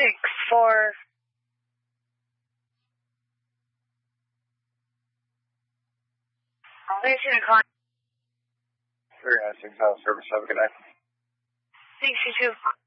for... Thanks for the call. Very nice. Service. Have a good night. Thanks, you too.